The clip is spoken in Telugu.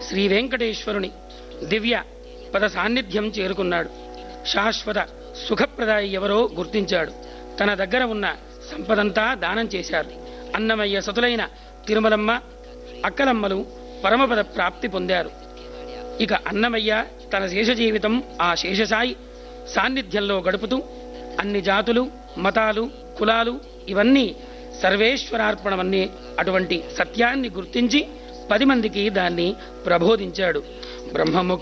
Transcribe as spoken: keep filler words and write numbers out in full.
శ్రీ వెంకటేశ్వరుని దివ్య పద సాన్నిధ్యం చేరుకున్నాడు. శాశ్వత సుఖప్రదాయి ఎవరో గుర్తించాడు. తన దగ్గర ఉన్న సంపదంతా దానం చేశారు. అన్నమయ్య సతులైన తిరుమలమ్మ, అక్కలమ్మలు పరమపద ప్రాప్తి పొందారు. ఇక అన్నమయ్య తన శేష జీవితం ఆ శేషసాయి సాన్నిధ్యంలో గడుపుతూ అన్ని జాతులు, మతాలు, కులాలు ఇవన్నీ సర్వేశ్వరార్పణమన్నీ అటువంటి సత్యాన్ని గుర్తించి పది మందికి దాన్ని ప్రబోధించాడు. బ్రహ్మముఖ